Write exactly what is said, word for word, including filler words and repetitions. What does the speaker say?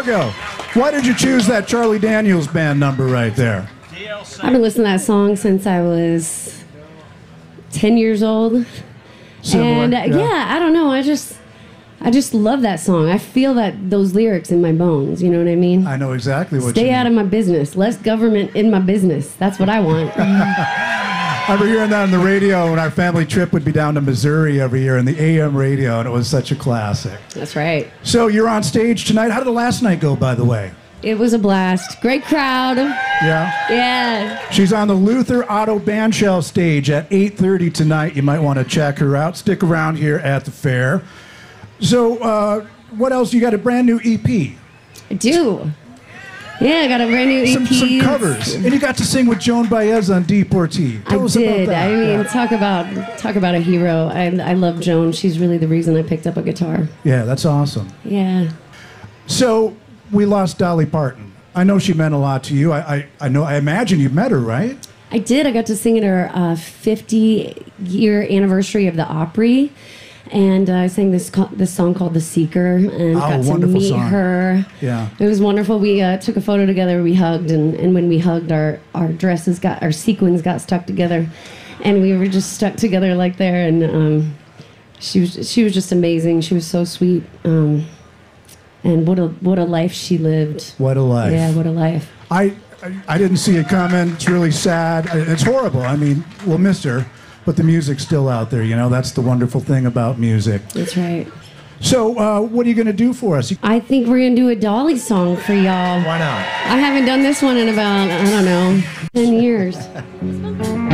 go. Why did you choose that Charlie Daniels Band number right there? I've been listening to that song since I was ten years old. Similar, and uh, yeah. yeah, I don't know. I just, I just love that song. I feel that those lyrics in my bones. You know what I mean? I know exactly what Stay you out mean. of my business. Less government in my business. That's what I want. I remember hearing that on the radio when our family trip would be down to Missouri every year in the A M radio, and it was such a classic. That's right. So you're on stage tonight. How did the last night go, by the way? It was a blast. Great crowd. Yeah? Yeah. She's on the Luther Auto Bandshell stage at eight thirty tonight. You might want to check her out. Stick around here at the fair. So uh, what else? You got a brand new E P. I do. Yeah, I got a brand new E P. Some, some covers. And you got to sing with Joan Baez on Deportee. Tell I us did. about that. I mean, yeah. talk about talk about a hero. I, I love Joan. She's really the reason I picked up a guitar. Yeah, that's awesome. Yeah. So we lost Dolly Parton. I know she meant a lot to you. I, I, I know. I imagine you met her, right? I did. I got to sing at her uh, fifty-year anniversary of the Opry, and uh, I sang this co- this song called "The Seeker," and Oh, got to wonderful meet song. her. Yeah. It was wonderful. We uh, took a photo together. We hugged, and, and when we hugged, our, our dresses got our sequins got stuck together, and we were just stuck together like there. And um, she was she was just amazing. She was so sweet. Um, And what a what a life she lived. What a life. Yeah, what a life. I, I I didn't see it coming. It's really sad. It's horrible. I mean, we'll miss her, but the music's still out there. You know, that's the wonderful thing about music. That's right. So, uh, what are you going to do for us? I think we're gonna do a Dolly song for y'all. Why not? I haven't done this one in about I don't know ten years.